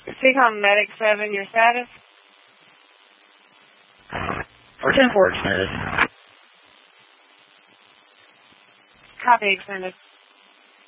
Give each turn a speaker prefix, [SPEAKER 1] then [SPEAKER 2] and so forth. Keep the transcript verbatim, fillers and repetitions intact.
[SPEAKER 1] Seacom Medic seven, your status?
[SPEAKER 2] four ten four extended.
[SPEAKER 1] Copy, extended.